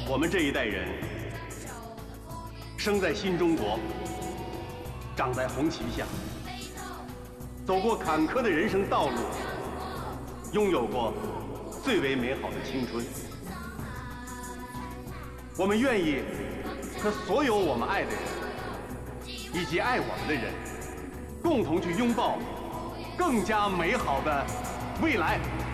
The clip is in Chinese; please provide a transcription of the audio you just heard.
我们这一代人，生在新中国，长在红旗下，走过坎坷的人生道路，拥有过最为美好的青春。我们愿意和所有我们爱的人，以及爱我们的人，共同去拥抱更加美好的未来。